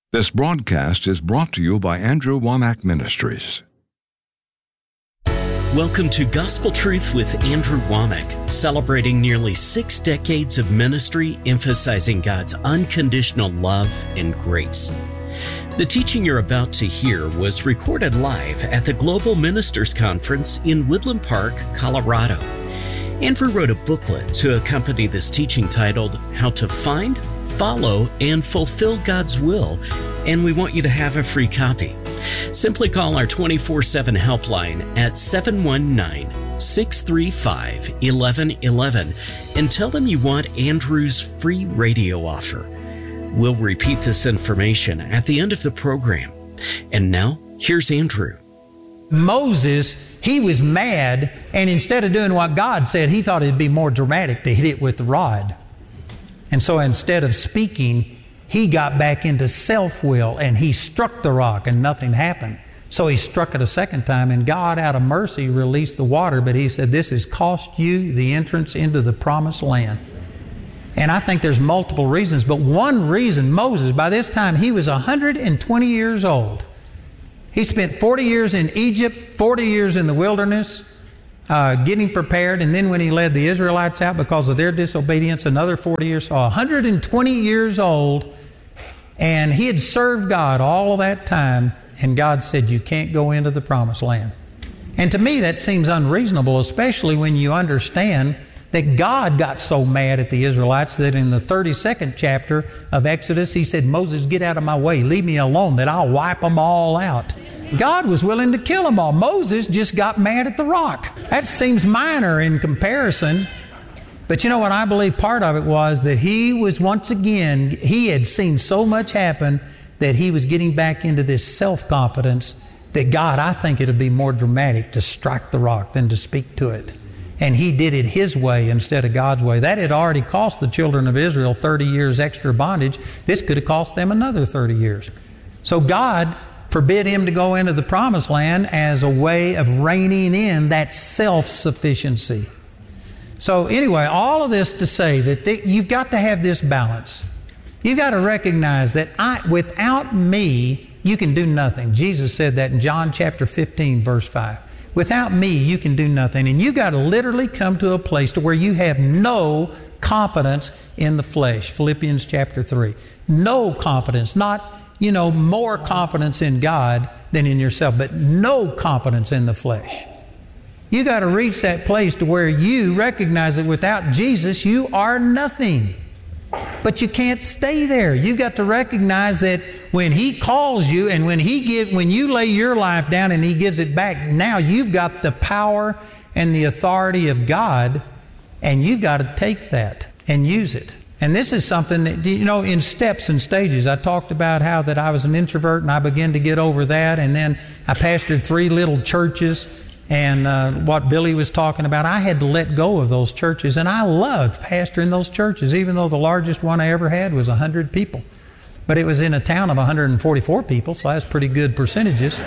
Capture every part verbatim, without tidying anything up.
This broadcast is brought to you by Andrew Womack Ministries. Welcome to Gospel Truth with Andrew Womack, celebrating nearly six decades of ministry emphasizing God's unconditional love and grace. The teaching you're about to hear was recorded live at the Global Ministers Conference in Woodland Park, Colorado. Andrew wrote a booklet to accompany this teaching titled How to Find, Follow, and Fulfill God's Will, and we want you to have a free copy. Simply call our twenty-four seven helpline at seven one nine, six three five, one one one one and tell them you want Andrew's free radio offer. We'll repeat this information at the end of the program. And now, here's Andrew. Moses, he was mad, and instead of doing what God said, he thought it'd be more dramatic to hit it with the rod. And so instead of speaking, he got back into self-will, and he struck the rock, and nothing happened. So he struck it a second time, and God, out of mercy, released the water, but he said, this has cost you the entrance into the promised land. And I think there's multiple reasons, but one reason, Moses, by this time, he was one hundred twenty years old. He spent forty years in Egypt, forty years in the wilderness, uh, getting prepared, and then when he led the Israelites out because of their disobedience, another forty years, so one hundred twenty years old, and he had served God all of that time, and God said, you can't go into the promised land. And to me, that seems unreasonable, especially when you understand that God got so mad at the Israelites that in the thirty-second chapter of Exodus, he said, Moses, get out of my way, leave me alone, that I'll wipe them all out. God was willing to kill them all. Moses just got mad at the rock. That seems minor in comparison. But you know what I believe part of it was that he was once again, he had seen so much happen that he was getting back into this self-confidence that God, I think it'd be more dramatic to strike the rock than to speak to it. And he did it his way instead of God's way. That had already cost the children of Israel thirty years extra bondage. This could have cost them another thirty years. So God forbid him to go into the promised land as a way of reining in that self-sufficiency. So anyway, all of this to say that th- you've got to have this balance. You've got to recognize that I, without me, you can do nothing. Jesus said that in John chapter fifteen, verse five. Without me, you can do nothing. And you got to literally come to a place to where you have no confidence in the flesh. Philippians chapter three. No confidence, not, you know, more confidence in God than in yourself, but no confidence in the flesh. You got to reach that place to where you recognize that without Jesus, you are nothing. But you can't stay there. You've got to recognize that when He calls you and when He give, when you lay your life down and He gives it back, now you've got the power and the authority of God, and you've got to take that and use it. And this is something that, you know, in steps and stages. I talked about how that I was an introvert and I began to get over that, and then I pastored three little churches. And uh, what Billy was talking about, I had to let go of those churches. And I loved pastoring those churches, even though the largest one I ever had was one hundred people. But it was in a town of one hundred forty-four people, so that's pretty good percentages.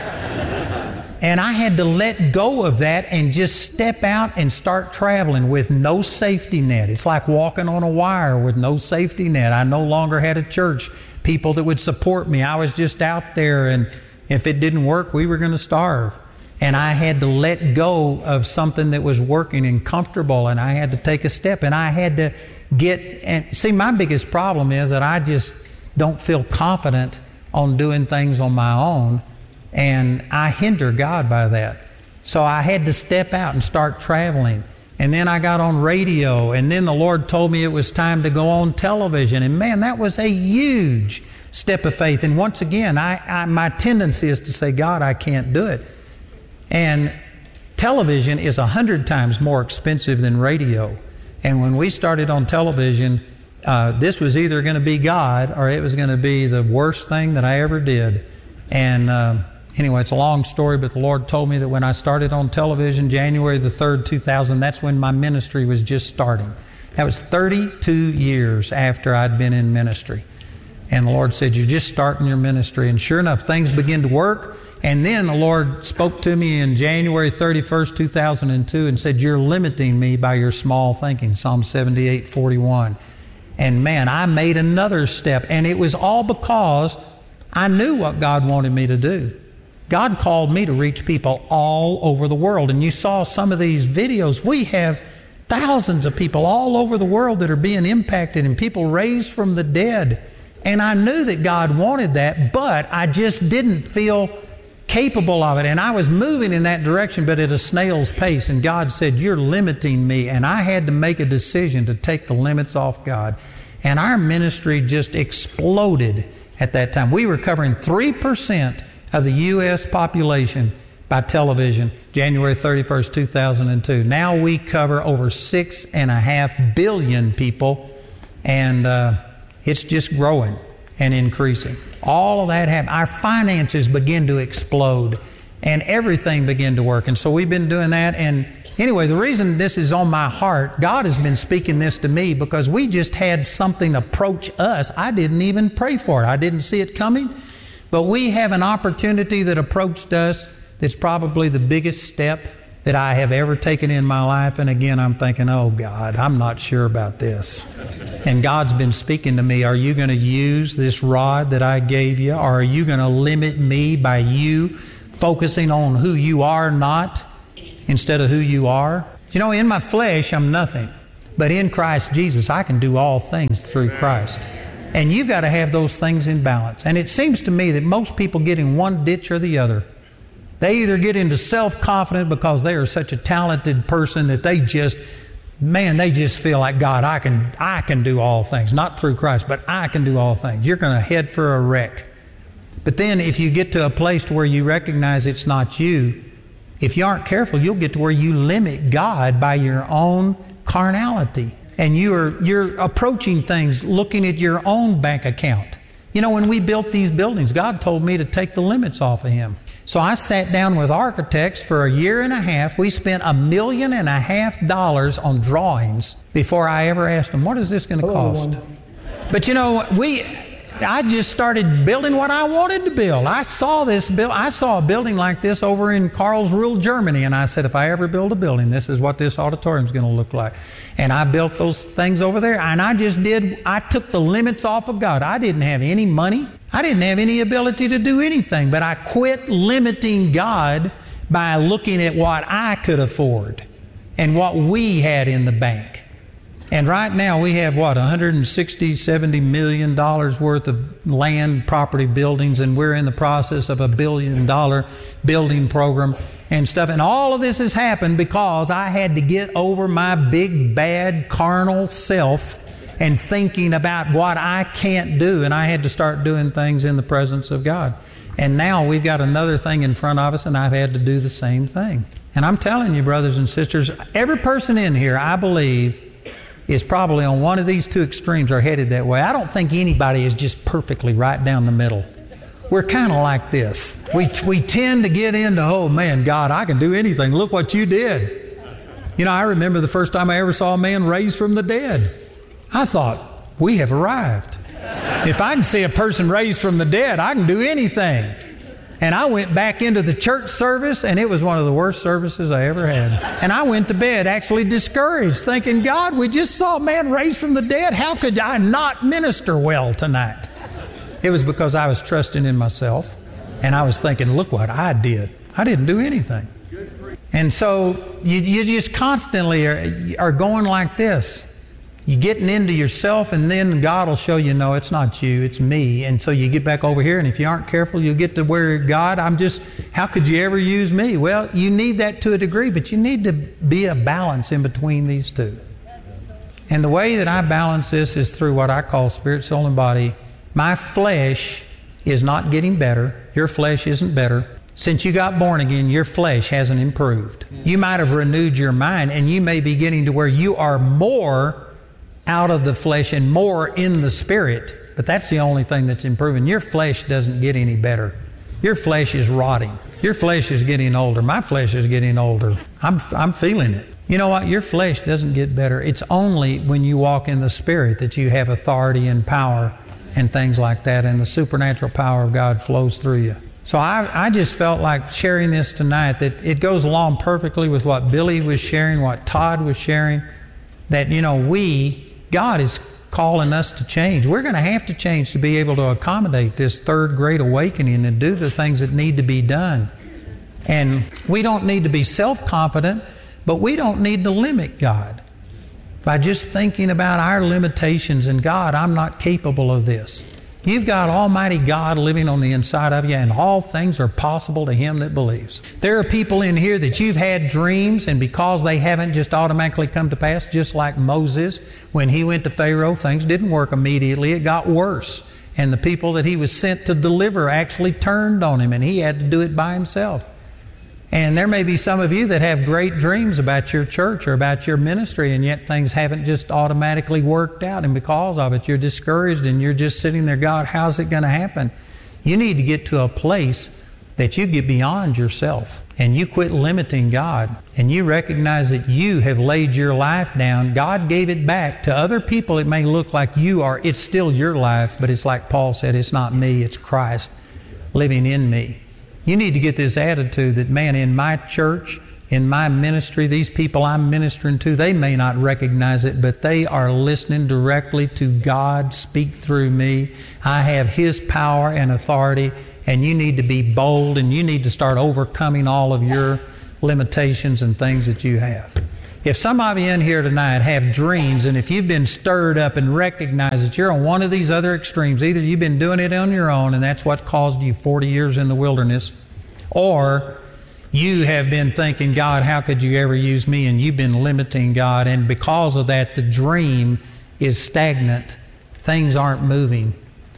And I had to let go of that and just step out and start traveling with no safety net. It's like walking on a wire with no safety net. I no longer had a church, people that would support me. I was just out there, and if it didn't work, we were going to starve. And I had to let go of something that was working and comfortable, and I had to take a step, and I had to get, and see, my biggest problem is that I just don't feel confident on doing things on my own, and I hinder God by that. So I had to step out and start traveling. And then I got on radio, and then the Lord told me it was time to go on television. And man, that was a huge step of faith. And once again, I, I my tendency is to say, God, I can't do it. And television is a hundred times more expensive than radio. And when we started on television, uh, this was either going to be God or it was going to be the worst thing that I ever did. And uh, anyway, it's a long story, but the Lord told me that when I started on television, January the third, two thousand, that's when my ministry was just starting. That was thirty-two years after I'd been in ministry. And the Lord said, you're just starting your ministry. And sure enough, things began to work. And then the Lord spoke to me in January thirty-first, two thousand two and said, you're limiting me by your small thinking, Psalm seventy-eight, forty-one. And man, I made another step. And it was all because I knew what God wanted me to do. God called me to reach people all over the world. And you saw some of these videos. We have thousands of people all over the world that are being impacted and people raised from the dead. And I knew that God wanted that, but I just didn't feel capable of it. And I was moving in that direction, but at a snail's pace. And God said, you're limiting me. And I had to make a decision to take the limits off God. And our ministry just exploded at that time. We were covering three percent of the U S population by television, January thirty-first, two thousand two. Now we cover over six and a half billion people, and uh, it's just growing and increasing. All of that happened. Our finances begin to explode, and everything began to work. And so we've been doing that. And anyway, the reason this is on my heart, God has been speaking this to me because we just had something approach us. I didn't even pray for it. I didn't see it coming. But we have an opportunity that approached us that's probably the biggest step that I have ever taken in my life. And again, I'm thinking, oh God, I'm not sure about this. And God's been speaking to me, are you going to use this rod that I gave you? Or are you going to limit me by you focusing on who you are not instead of who you are? You know, in my flesh, I'm nothing. But in Christ Jesus, I can do all things through Christ. And you've got to have those things in balance. And it seems to me that most people get in one ditch or the other. They either get into self-confidence because they are such a talented person that they just, man, they just feel like, God, I can, I can do all things. Not through Christ, but I can do all things. You're going to head for a wreck. But then if you get to a place to where you recognize it's not you, if you aren't careful, you'll get to where you limit God by your own carnality. And you're you're approaching things, looking at your own bank account. You know, when we built these buildings, God told me to take the limits off of Him. So I sat down with architects for a year and a half. We spent a million and a half dollars on drawings before I ever asked them, what is this going to cost? But you know, we... I just started building what I wanted to build. I saw this build. I saw a building like this over in Karlsruhe, Germany, and I said, if I ever build a building, this is what this auditorium is going to look like. And I built those things over there, and I just did. I took the limits off of God. I didn't have any money. I didn't have any ability to do anything, but I quit limiting God by looking at what I could afford and what we had in the bank. And right now we have, what, one hundred sixty, seventy million dollars worth of land, property, buildings, and we're in the process of a billion dollar building program and stuff. And all of this has happened because I had to get over my big, bad, carnal self and thinking about what I can't do. And I had to start doing things in the presence of God. And now we've got another thing in front of us, and I've had to do the same thing. And I'm telling you, brothers and sisters, every person in here, I believe, is probably on one of these two extremes or headed that way. I don't think anybody is just perfectly right down the middle. We're kind of like this. We we tend to get into, oh man, God, I can do anything. Look what you did. You know, I remember the first time I ever saw a man raised from the dead. I thought, we have arrived. If I can see a person raised from the dead, I can do anything. And I went back into the church service, and it was one of the worst services I ever had. And I went to bed actually discouraged, thinking, God, we just saw a man raised from the dead. How could I not minister well tonight? It was because I was trusting in myself, and I was thinking, look what I did. I didn't do anything. And so you, you just constantly are, are going like this. You're getting into yourself, and then God will show you, no, it's not you, it's me. And so you get back over here, and if you aren't careful, you'll get to where, God, I'm just, how could you ever use me? Well, you need that to a degree, but you need to be a balance in between these two. And the way that I balance this is through what I call spirit, soul, and body. My flesh is not getting better. Your flesh isn't better. Since you got born again, your flesh hasn't improved. You might have renewed your mind, and you may be getting to where you are more out of the flesh and more in the spirit, but that's the only thing that's improving. Your flesh doesn't get any better. Your flesh is rotting. Your flesh is getting older. My flesh is getting older. I'm, I'm feeling it. You know what? Your flesh doesn't get better. It's only when you walk in the Spirit that you have authority and power and things like that, and the supernatural power of God flows through you. So I, I just felt like sharing this tonight, that it goes along perfectly with what Billy was sharing, what Todd was sharing, that, you know, we, God is calling us to change. We're going to have to change to be able to accommodate this third great awakening and do the things that need to be done. And we don't need to be self-confident, but we don't need to limit God by just thinking about our limitations and God, I'm not capable of this. You've got Almighty God living on the inside of you, and all things are possible to him that believes. There are people in here that you've had dreams, and because they haven't just automatically come to pass, just like Moses, when he went to Pharaoh, things didn't work immediately. It got worse. And the people that he was sent to deliver actually turned on him, and he had to do it by himself. And there may be some of you that have great dreams about your church or about your ministry, and yet things haven't just automatically worked out. And because of it, you're discouraged and you're just sitting there, God, how's it going to happen? You need to get to a place that you get beyond yourself and you quit limiting God and you recognize that you have laid your life down. God gave it back to other people. It may look like you are, it's still your life, but it's like Paul said, it's not me, it's Christ living in me. You need to get this attitude that, man, in my church, in my ministry, these people I'm ministering to, they may not recognize it, but they are listening directly to God speak through me. I have His power and authority, and you need to be bold, and you need to start overcoming all of your limitations and things that you have. If some of you in here tonight have dreams, and if you've been stirred up and recognize that you're on one of these other extremes, either you've been doing it on your own and that's what caused you forty years in the wilderness, or you have been thinking, God, how could you ever use me? And you've been limiting God, and because of that, the dream is stagnant. Things aren't moving.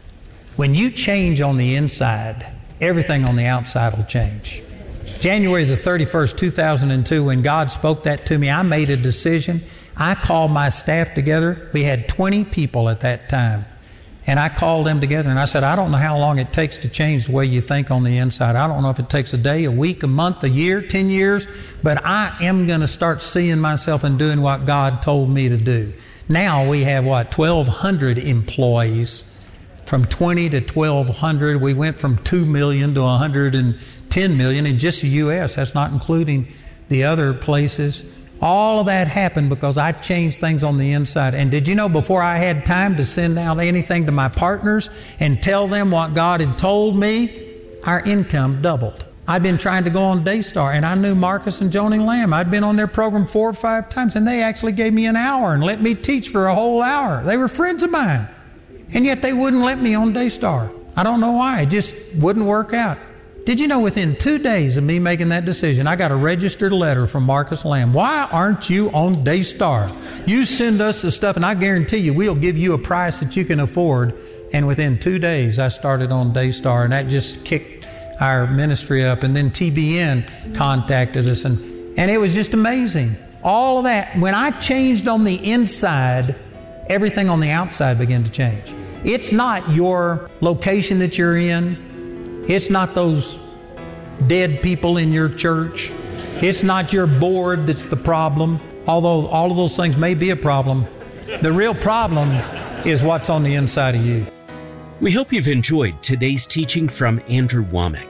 When you change on the inside, everything on the outside will change. January the thirty-first, two thousand two, when God spoke that to me, I made a decision. I called my staff together. We had twenty people at that time. And I called them together and I said, I don't know how long it takes to change the way you think on the inside. I don't know if it takes a day, a week, a month, a year, ten years, but I am going to start seeing myself and doing what God told me to do. Now we have, what, twelve hundred employees. From twenty to twelve hundred. We went from two million to one hundred ten million in just the U S. That's not including the other places. All of that happened because I changed things on the inside. And did you know, before I had time to send out anything to my partners and tell them what God had told me, our income doubled. I'd been trying to go on Daystar, and I knew Marcus and Joni Lamb. I'd been on their program four or five times, and they actually gave me an hour and let me teach for a whole hour. They were friends of mine. And yet they wouldn't let me on Daystar. I don't know why. It just wouldn't work out. Did you know within two days of me making that decision, I got a registered letter from Marcus Lamb. Why aren't you on Daystar? You send us the stuff, and I guarantee you we'll give you a price that you can afford. And within two days, I started on Daystar, and that just kicked our ministry up. And then T B N contacted us, and, and it was just amazing. All of that. When I changed on the inside, everything on the outside began to change. It's not your location that you're in. It's not those dead people in your church. It's not your board that's the problem, although all of those things may be a problem. The real problem is what's on the inside of you. We hope you've enjoyed today's teaching from Andrew Wommack.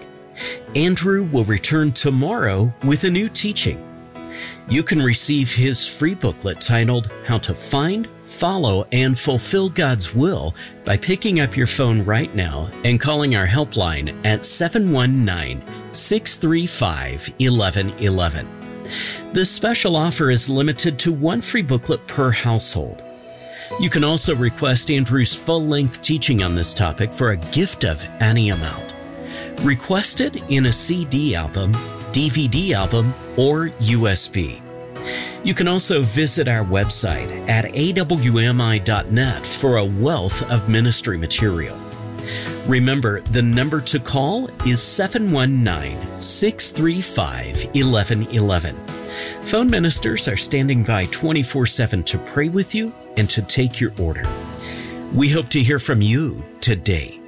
Andrew will return tomorrow with a new teaching. You can receive his free booklet titled How to Find, Follow, and Fulfill God's Will by picking up your phone right now and calling our helpline at seven one nine, six three five, one one one one. This special offer is limited to one free booklet per household. You can also request Andrew's full-length teaching on this topic for a gift of any amount. Request it in a C D album, D V D album, or U S B. You can also visit our website at A W M I dot net for a wealth of ministry material. Remember, the number to call is seven one nine, six three five, one one one one. Phone ministers are standing by twenty-four seven to pray with you and to take your order. We hope to hear from you today.